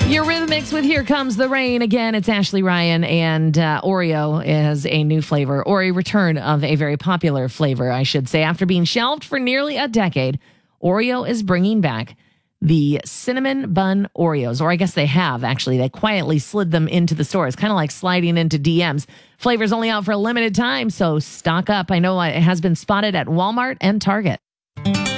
Your Rhythmix with Here Comes the Rain. Again, it's Ashley Ryan, and Oreo is a new flavor, or a return of a very popular flavor, I should say. After being shelved for nearly a decade, Oreo is bringing back the cinnamon bun Oreos, or I guess they have, actually. They quietly slid them into the stores, kind of like sliding into DMs. Flavor's only out for a limited time, so stock up. I know it has been spotted at Walmart and Target.